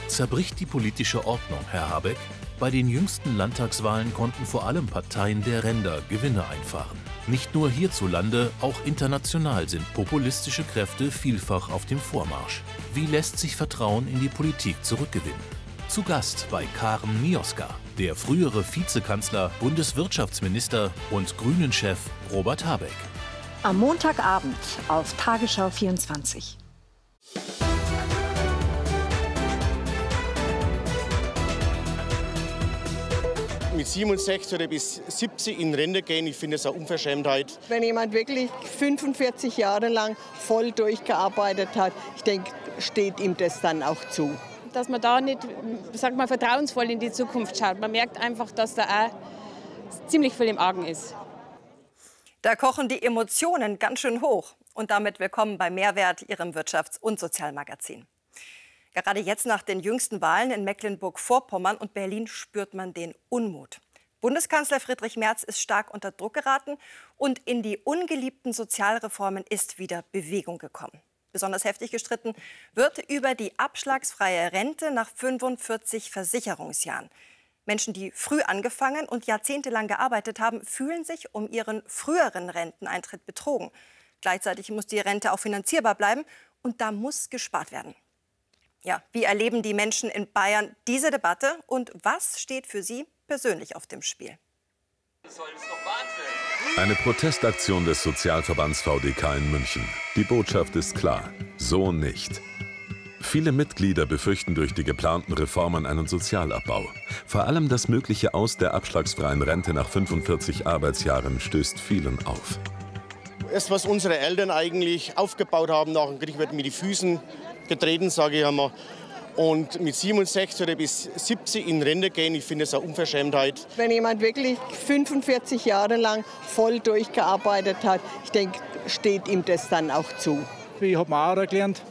Zerbricht die politische Ordnung, Herr Habeck? Bei den jüngsten Landtagswahlen konnten vor allem Parteien der Ränder Gewinne einfahren. Nicht nur hierzulande, auch international sind populistische Kräfte vielfach auf dem Vormarsch. Wie lässt sich Vertrauen in die Politik zurückgewinnen? Zu Gast bei Karen Mioska, der frühere Vizekanzler, Bundeswirtschaftsminister und Grünen-Chef Robert Habeck. Am Montagabend auf Tagesschau 24. Mit 67 oder bis 70 in Rente gehen, ich finde es eine Unverschämtheit. Wenn jemand wirklich 45 Jahre lang voll durchgearbeitet hat, ich denke, steht ihm das dann auch zu. Dass man da nicht, sag mal, vertrauensvoll in die Zukunft schaut. Man merkt einfach, dass da auch ziemlich viel im Argen ist. Da kochen die Emotionen ganz schön hoch. Und damit willkommen bei Mehrwert, Ihrem Wirtschafts- und Sozialmagazin. Gerade jetzt nach den jüngsten Wahlen in Mecklenburg-Vorpommern und Berlin spürt man den Unmut. Bundeskanzler Friedrich Merz ist stark unter Druck geraten und in die ungeliebten Sozialreformen ist wieder Bewegung gekommen. Besonders heftig gestritten wird über die abschlagsfreie Rente nach 45 Versicherungsjahren. Menschen, die früh angefangen und jahrzehntelang gearbeitet haben, fühlen sich um ihren früheren Renteneintritt betrogen. Gleichzeitig muss die Rente auch finanzierbar bleiben und da muss gespart werden. Ja, wie erleben die Menschen in Bayern diese Debatte und was steht für sie persönlich auf dem Spiel? Eine Protestaktion des Sozialverbands VDK in München. Die Botschaft ist klar: so nicht. Viele Mitglieder befürchten durch die geplanten Reformen einen Sozialabbau. Vor allem das mögliche Aus der abschlagsfreien Rente nach 45 Arbeitsjahren stößt vielen auf. Das, was unsere Eltern eigentlich aufgebaut haben nach dem Krieg, wird mit den Füßen getreten, sage ich einmal. Und mit 67 oder bis 70 in Rente gehen, ich finde es eine Unverschämtheit. Wenn jemand wirklich 45 Jahre lang voll durchgearbeitet hat, ich denke, steht ihm das dann auch zu. Ich habe mir auch gelernt,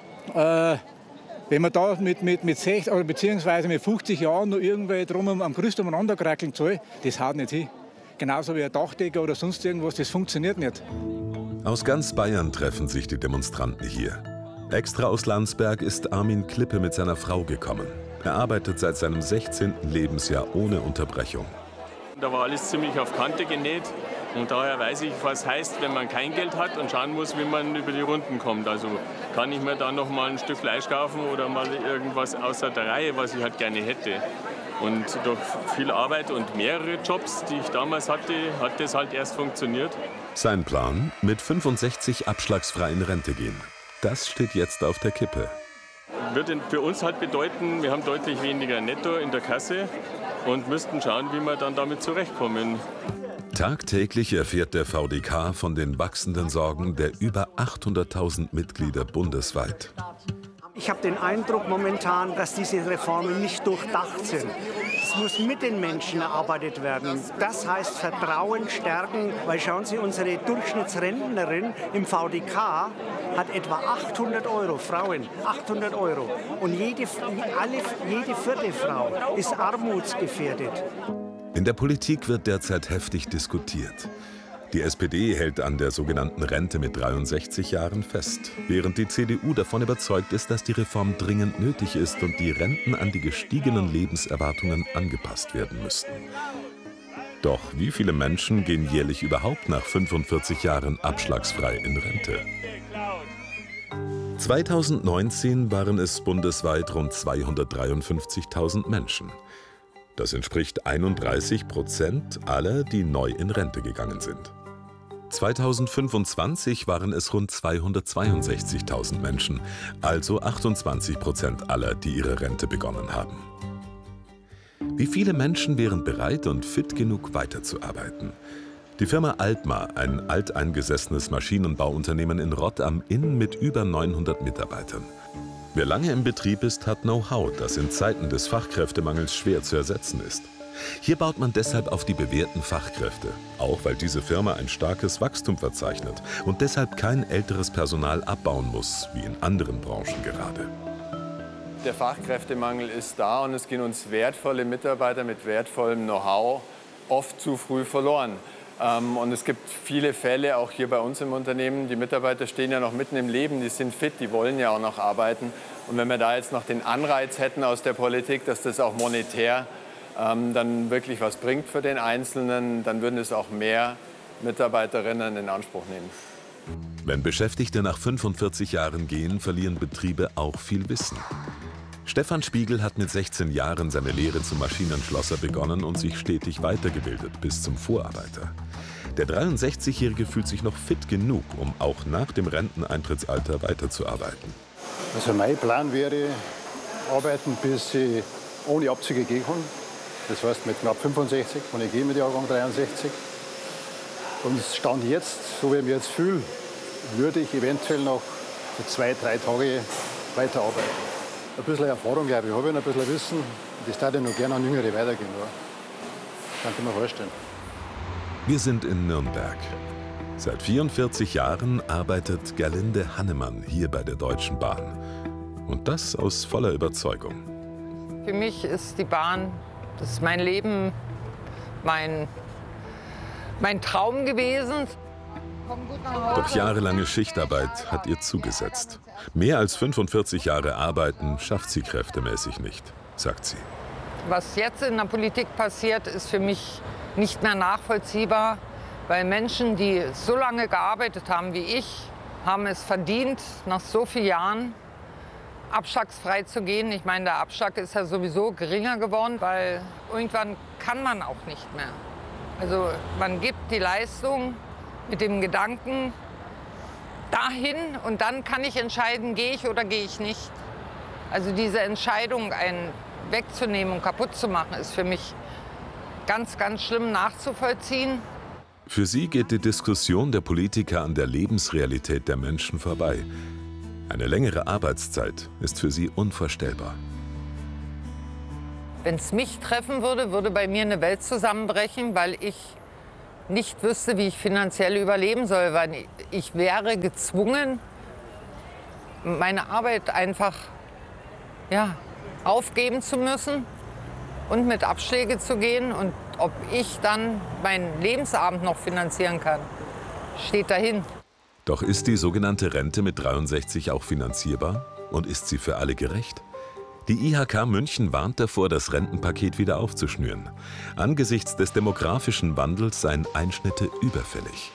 wenn man da mit 60 oder beziehungsweise mit 50 Jahren noch irgendwie drum am Gerüst umeinander krackeln soll, das haut nicht hin. Genauso wie ein Dachdecker oder sonst irgendwas, das funktioniert nicht. Aus ganz Bayern treffen sich die Demonstranten hier. Extra aus Landsberg ist Armin Klippe mit seiner Frau gekommen. Er arbeitet seit seinem 16. Lebensjahr ohne Unterbrechung. Da war alles ziemlich auf Kante genäht. Und daher weiß ich, was heißt, wenn man kein Geld hat und schauen muss, wie man über die Runden kommt. Also kann ich mir dann noch mal ein Stück Fleisch kaufen oder mal irgendwas außer der Reihe, was ich halt gerne hätte. Und durch viel Arbeit und mehrere Jobs, die ich damals hatte, hat das halt erst funktioniert. Sein Plan: mit 65 abschlagsfrei in Rente gehen. Das steht jetzt auf der Kippe. Würde für uns halt bedeuten, wir haben deutlich weniger Netto in der Kasse und müssten schauen, wie wir dann damit zurechtkommen. Tagtäglich erfährt der VDK von den wachsenden Sorgen der über 800.000 Mitglieder bundesweit. Ich habe den Eindruck momentan, dass diese Reformen nicht durchdacht sind. Es muss mit den Menschen erarbeitet werden. Das heißt Vertrauen stärken, weil schauen Sie, unsere Durchschnittsrentnerin im VDK hat etwa 800 Euro, Frauen, 800 Euro. Und jede vierte Frau ist armutsgefährdet. In der Politik wird derzeit heftig diskutiert. Die SPD hält an der sogenannten Rente mit 63 Jahren fest, während die CDU davon überzeugt ist, dass die Reform dringend nötig ist und die Renten an die gestiegenen Lebenserwartungen angepasst werden müssten. Doch wie viele Menschen gehen jährlich überhaupt nach 45 Jahren abschlagsfrei in Rente? 2019 waren es bundesweit rund 253.000 Menschen. Das entspricht 31% aller, die neu in Rente gegangen sind. 2025 waren es rund 262.000 Menschen, also 28% aller, die ihre Rente begonnen haben. Wie viele Menschen wären bereit und fit genug, weiterzuarbeiten? Die Firma Altma, ein alteingesessenes Maschinenbauunternehmen in Rott am Inn mit über 900 Mitarbeitern. Wer lange im Betrieb ist, hat Know-how, das in Zeiten des Fachkräftemangels schwer zu ersetzen ist. Hier baut man deshalb auf die bewährten Fachkräfte, auch weil diese Firma ein starkes Wachstum verzeichnet und deshalb kein älteres Personal abbauen muss, wie in anderen Branchen gerade. Der Fachkräftemangel ist da und es gehen uns wertvolle Mitarbeiter mit wertvollem Know-how oft zu früh verloren. Und es gibt viele Fälle, auch hier bei uns im Unternehmen, die Mitarbeiter stehen ja noch mitten im Leben, die sind fit, die wollen ja auch noch arbeiten. Und wenn wir da jetzt noch den Anreiz hätten aus der Politik, dass das auch monetär dann wirklich was bringt für den Einzelnen, dann würden es auch mehr Mitarbeiterinnen in Anspruch nehmen. Wenn Beschäftigte nach 45 Jahren gehen, verlieren Betriebe auch viel Wissen. Stefan Spiegel hat mit 16 Jahren seine Lehre zum Maschinenschlosser begonnen und sich stetig weitergebildet bis zum Vorarbeiter. Der 63-Jährige fühlt sich noch fit genug, um auch nach dem Renteneintrittsalter weiterzuarbeiten. Also mein Plan wäre, arbeiten, bis ich ohne Abzüge gehen kann. Das heißt mit knapp 65, wenn ich gehe mit Jahrgang 63. Und Stand jetzt, so wie ich mich jetzt fühle, würde ich eventuell noch für 2, 3 Tage weiterarbeiten. Ein bisschen Erfahrung, glaube ich, habe ich, ein bisschen Wissen. Das würde ich noch gerne an Jüngere weitergehen. Das kann ich mir vorstellen. Wir sind in Nürnberg. Seit 44 Jahren arbeitet Gerlinde Hannemann hier bei der Deutschen Bahn. Und das aus voller Überzeugung. Für mich ist die Bahn, das ist mein Leben, mein Traum gewesen. Doch jahrelange Schichtarbeit hat ihr zugesetzt. Mehr als 45 Jahre arbeiten schafft sie kräftemäßig nicht, sagt sie. Was jetzt in der Politik passiert, ist für mich nicht mehr nachvollziehbar, weil Menschen, die so lange gearbeitet haben wie ich, haben es verdient, nach so vielen Jahren abschlagsfrei zu gehen. Ich meine, der Abschlag ist ja sowieso geringer geworden, weil irgendwann kann man auch nicht mehr. Also man gibt die Leistung mit dem Gedanken dahin und dann kann ich entscheiden, gehe ich oder gehe ich nicht. Also diese Entscheidung, einen wegzunehmen und kaputt zu machen, ist für mich ganz, ganz schlimm nachzuvollziehen. Für sie geht die Diskussion der Politiker an der Lebensrealität der Menschen vorbei. Eine längere Arbeitszeit ist für sie unvorstellbar. Wenn es mich treffen würde, würde bei mir eine Welt zusammenbrechen, weil ich nicht wüsste, wie ich finanziell überleben soll. Weil ich wäre gezwungen, meine Arbeit einfach aufgeben zu müssen und mit Abschläge zu gehen. Und ob ich dann meinen Lebensabend noch finanzieren kann, steht dahin. Doch ist die sogenannte Rente mit 63 auch finanzierbar? Und ist sie für alle gerecht? Die IHK München warnt davor, das Rentenpaket wieder aufzuschnüren. Angesichts des demografischen Wandels seien Einschnitte überfällig.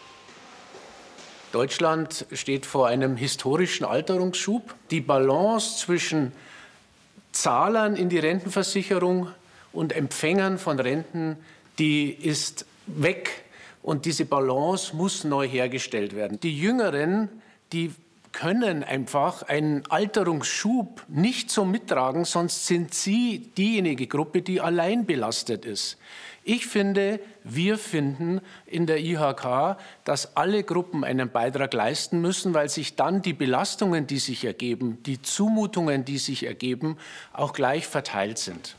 Deutschland steht vor einem historischen Alterungsschub. Die Balance zwischen Zahlern in die Rentenversicherung und Empfängern von Renten, die ist weg. Und diese Balance muss neu hergestellt werden. Die Jüngeren, die können einfach einen Alterungsschub nicht so mittragen, sonst sind sie diejenige Gruppe, die allein belastet ist. Ich finde, wir finden in der IHK, dass alle Gruppen einen Beitrag leisten müssen, weil sich dann die Belastungen, die sich ergeben, die Zumutungen, die sich ergeben, auch gleich verteilt sind.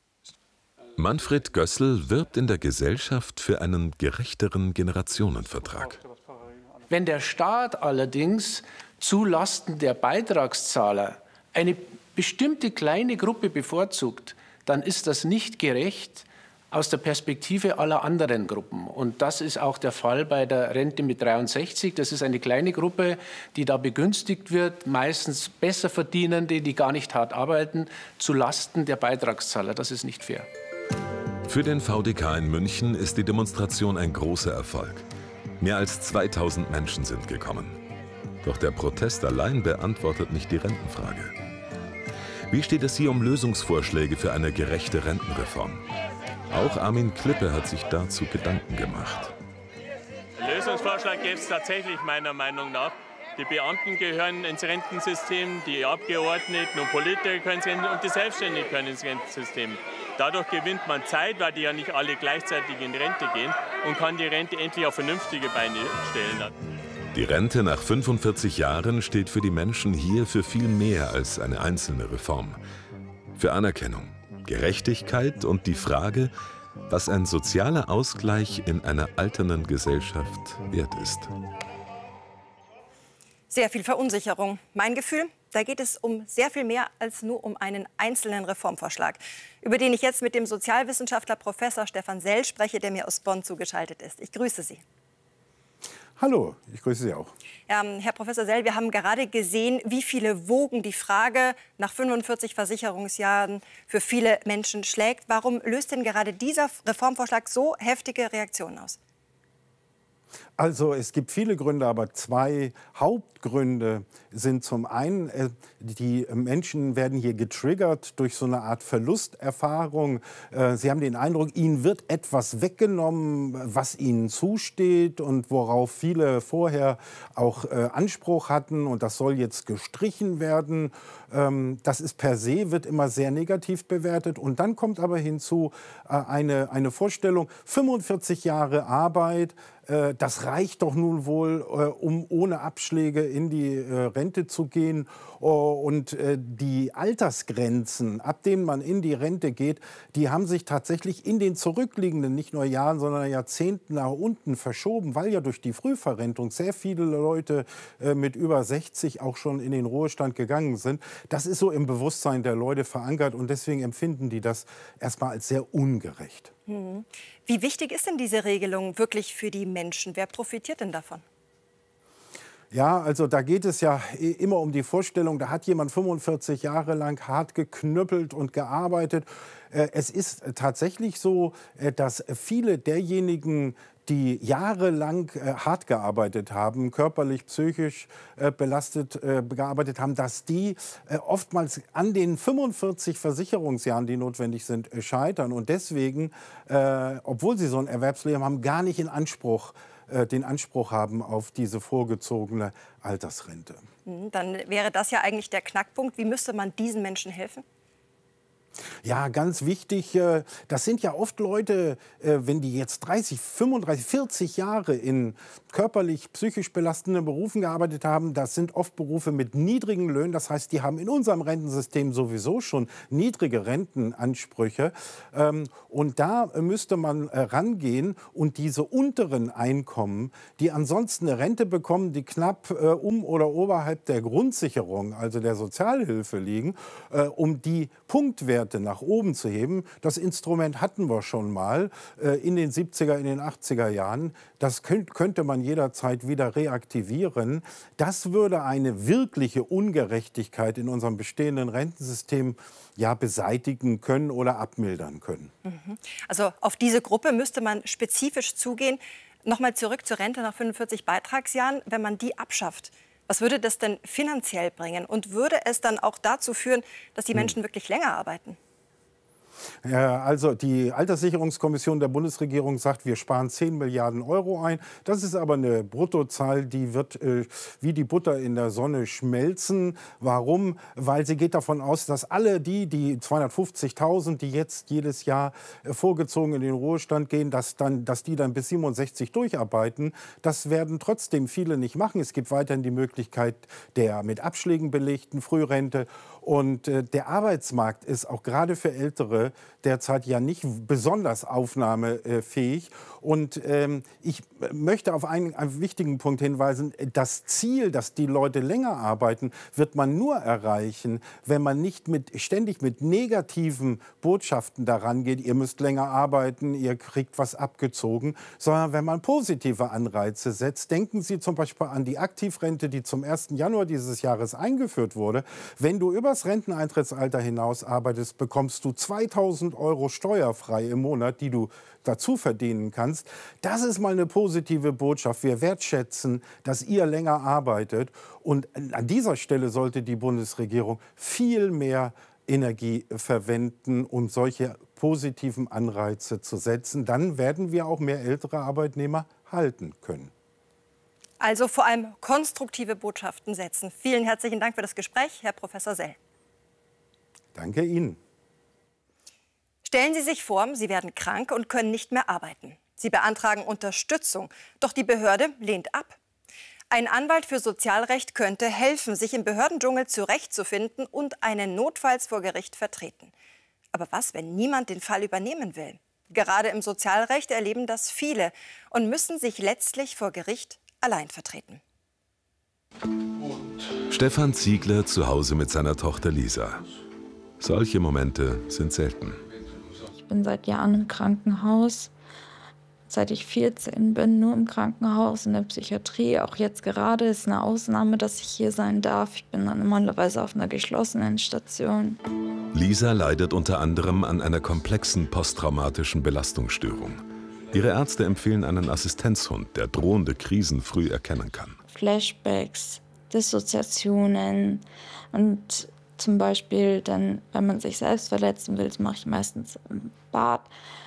Manfred Gössel wirbt in der Gesellschaft für einen gerechteren Generationenvertrag. Wenn der Staat allerdings zu Lasten der Beitragszahler eine bestimmte kleine Gruppe bevorzugt, dann ist das nicht gerecht aus der Perspektive aller anderen Gruppen. Und das ist auch der Fall bei der Rente mit 63. Das ist eine kleine Gruppe, die da begünstigt wird, meistens Besserverdienende, die gar nicht hart arbeiten, zu Lasten der Beitragszahler. Das ist nicht fair. Für den VDK in München ist die Demonstration ein großer Erfolg. Mehr als 2000 Menschen sind gekommen. Doch der Protest allein beantwortet nicht die Rentenfrage. Wie steht es hier um Lösungsvorschläge für eine gerechte Rentenreform? Auch Armin Klippe hat sich dazu Gedanken gemacht. Einen Lösungsvorschlag gibt es tatsächlich meiner Meinung nach. Die Beamten gehören ins Rentensystem, die Abgeordneten und Politiker gehören und die Selbstständigen gehören ins Rentensystem. Dadurch gewinnt man Zeit, weil die ja nicht alle gleichzeitig in Rente gehen und kann die Rente endlich auf vernünftige Beine stellen. Die Rente nach 45 Jahren steht für die Menschen hier für viel mehr als eine einzelne Reform. Für Anerkennung, Gerechtigkeit und die Frage, was ein sozialer Ausgleich in einer alternden Gesellschaft wert ist. Sehr viel Verunsicherung. Mein Gefühl, da geht es um sehr viel mehr als nur um einen einzelnen Reformvorschlag, über den ich jetzt mit dem Sozialwissenschaftler Professor Stefan Sell spreche, der mir aus Bonn zugeschaltet ist. Ich grüße Sie. Hallo, ich grüße Sie auch. Herr Professor Sell, wir haben gerade gesehen, wie viele Wogen die Frage nach 45 Versicherungsjahren für viele Menschen schlägt. Warum löst denn gerade dieser Reformvorschlag so heftige Reaktionen aus? Also es gibt viele Gründe, aber zwei Hauptgründe sind zum einen, die Menschen werden hier getriggert durch so eine Art Verlusterfahrung. Sie haben den Eindruck, ihnen wird etwas weggenommen, was ihnen zusteht und worauf viele vorher auch Anspruch hatten, und das soll jetzt gestrichen werden. Das ist per se, wird immer sehr negativ bewertet. Und dann kommt aber hinzu eine Vorstellung, 45 Jahre Arbeit, das reicht doch nun wohl, um ohne Abschläge in die Rente zu gehen. Und die Altersgrenzen, ab denen man in die Rente geht, die haben sich tatsächlich in den zurückliegenden, nicht nur Jahren, sondern Jahrzehnten nach unten verschoben, weil ja durch die Frühverrentung sehr viele Leute mit über 60 auch schon in den Ruhestand gegangen sind. Das ist so im Bewusstsein der Leute verankert und deswegen empfinden die das erstmal als sehr ungerecht. Wie wichtig ist denn diese Regelung wirklich für die Menschen? Wer profitiert denn davon? Ja, also da geht es ja immer um die Vorstellung, da hat jemand 45 Jahre lang hart geknüppelt und gearbeitet. Es ist tatsächlich so, dass viele derjenigen, die jahrelang hart gearbeitet haben, körperlich, psychisch belastet gearbeitet haben, dass die oftmals an den 45 Versicherungsjahren, die notwendig sind, scheitern. Und deswegen, obwohl sie so ein Erwerbsleben haben, gar nicht den Anspruch haben auf diese vorgezogene Altersrente. Dann wäre das ja eigentlich der Knackpunkt. Wie müsste man diesen Menschen helfen? Ja, ganz wichtig, das sind ja oft Leute, wenn die jetzt 30, 35, 40 Jahre in körperlich, psychisch belastenden Berufen gearbeitet haben, das sind oft Berufe mit niedrigen Löhnen. Das heißt, die haben in unserem Rentensystem sowieso schon niedrige Rentenansprüche. Und da müsste man rangehen und diese unteren Einkommen, die ansonsten eine Rente bekommen, die knapp um oder oberhalb der Grundsicherung, also der Sozialhilfe liegen, um die Punktwerte nach oben zu heben. Das Instrument hatten wir schon mal in den 70er, in den 80er Jahren. Das könnte man jederzeit wieder reaktivieren. Das würde eine wirkliche Ungerechtigkeit in unserem bestehenden Rentensystem ja beseitigen können oder abmildern können. Also auf diese Gruppe müsste man spezifisch zugehen. Nochmal zurück zur Rente nach 45 Beitragsjahren. Wenn man die abschafft, was würde das denn finanziell bringen? Und würde es dann auch dazu führen, dass die Menschen wirklich länger arbeiten? Ja, also die Alterssicherungskommission der Bundesregierung sagt, wir sparen 10 Milliarden Euro ein. Das ist aber eine Bruttozahl, die wird wie die Butter in der Sonne schmelzen. Warum? Weil sie geht davon aus, dass alle die 250.000, die jetzt jedes Jahr vorgezogen in den Ruhestand gehen, dass die dann bis 67 durcharbeiten. Das werden trotzdem viele nicht machen. Es gibt weiterhin die Möglichkeit der mit Abschlägen belegten Frührente. Und der Arbeitsmarkt ist auch gerade für Ältere derzeit ja nicht besonders aufnahmefähig. Und ich möchte auf einen wichtigen Punkt hinweisen. Das Ziel, dass die Leute länger arbeiten, wird man nur erreichen, wenn man nicht ständig mit negativen Botschaften daran geht, ihr müsst länger arbeiten, ihr kriegt was abgezogen, sondern wenn man positive Anreize setzt. Denken Sie zum Beispiel an die Aktivrente, die zum 1. Januar dieses Jahres eingeführt wurde. Wenn du übers Renteneintrittsalter hinaus arbeitest, bekommst du 2.000 Euro steuerfrei im Monat, die du dazu verdienen kannst. Das ist mal eine positive Botschaft. Wir wertschätzen, dass ihr länger arbeitet. Und an dieser Stelle sollte die Bundesregierung viel mehr Energie verwenden, um solche positiven Anreize zu setzen. Dann werden wir auch mehr ältere Arbeitnehmer halten können. Also vor allem konstruktive Botschaften setzen. Vielen herzlichen Dank für das Gespräch, Herr Professor Sell. Danke Ihnen. Stellen Sie sich vor, Sie werden krank und können nicht mehr arbeiten. Sie beantragen Unterstützung, doch die Behörde lehnt ab. Ein Anwalt für Sozialrecht könnte helfen, sich im Behördendschungel zurechtzufinden und einen notfalls vor Gericht vertreten. Aber was, wenn niemand den Fall übernehmen will? Gerade im Sozialrecht erleben das viele und müssen sich letztlich vor Gericht allein vertreten. Stefan Ziegler zu Hause mit seiner Tochter Lisa. Solche Momente sind selten. Ich bin seit Jahren im Krankenhaus. seit ich 14 bin, nur im Krankenhaus, in der Psychiatrie. Auch jetzt gerade ist eine Ausnahme, dass ich hier sein darf. Ich bin dann normalerweise auf einer geschlossenen Station. Lisa leidet unter anderem an einer komplexen posttraumatischen Belastungsstörung. Ihre Ärzte empfehlen einen Assistenzhund, der drohende Krisen früh erkennen kann. Flashbacks, Dissoziationen und zum Beispiel dann, wenn man sich selbst verletzen will, das mache ich meistens im Bad,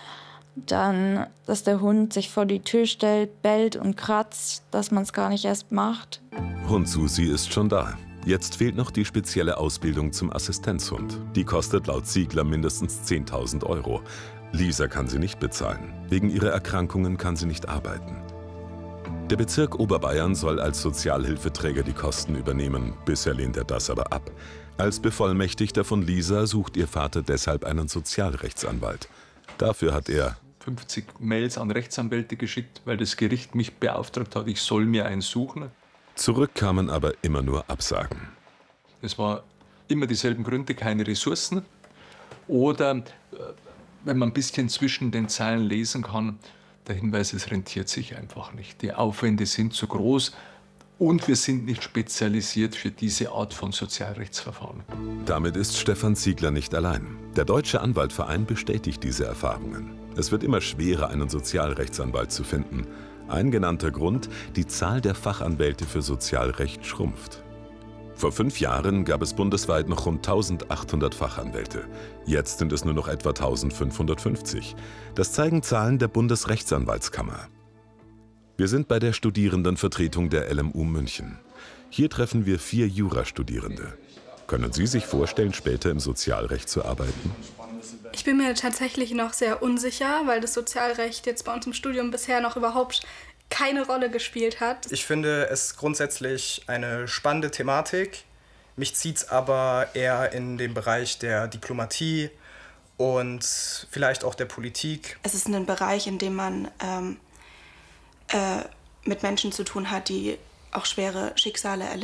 dann, dass der Hund sich vor die Tür stellt, bellt und kratzt, dass man es gar nicht erst macht. Hund Susi ist schon da. Jetzt fehlt noch die spezielle Ausbildung zum Assistenzhund. Die kostet laut Ziegler mindestens 10.000 €. Lisa kann sie nicht bezahlen. Wegen ihrer Erkrankungen kann sie nicht arbeiten. Der Bezirk Oberbayern soll als Sozialhilfeträger die Kosten übernehmen. Bisher lehnt er das aber ab. Als Bevollmächtigter von Lisa sucht ihr Vater deshalb einen Sozialrechtsanwalt. Dafür hat er 50 Mails an Rechtsanwälte geschickt, weil das Gericht mich beauftragt hat, ich soll mir einen suchen. Zurück kamen aber immer nur Absagen. Es war immer dieselben Gründe, keine Ressourcen. Oder, wenn man ein bisschen zwischen den Zeilen lesen kann, der Hinweis, es rentiert sich einfach nicht. Die Aufwände sind zu groß und wir sind nicht spezialisiert für diese Art von Sozialrechtsverfahren. Damit ist Stefan Ziegler nicht allein. Der Deutsche Anwaltverein bestätigt diese Erfahrungen. Es wird immer schwerer, einen Sozialrechtsanwalt zu finden. Ein genannter Grund: die Zahl der Fachanwälte für Sozialrecht schrumpft. Vor 5 Jahren gab es bundesweit noch rund 1.800 Fachanwälte. Jetzt sind es nur noch etwa 1.550. Das zeigen Zahlen der Bundesrechtsanwaltskammer. Wir sind bei der Studierendenvertretung der LMU München. Hier treffen wir 4 Jurastudierende. Können Sie sich vorstellen, später im Sozialrecht zu arbeiten? Ich bin mir tatsächlich noch sehr unsicher, weil das Sozialrecht jetzt bei uns im Studium bisher noch überhaupt keine Rolle gespielt hat. Ich finde es grundsätzlich eine spannende Thematik. Mich zieht es aber eher in den Bereich der Diplomatie und vielleicht auch der Politik. Es ist ein Bereich, in dem man mit Menschen zu tun hat, die auch schwere Schicksale erlitten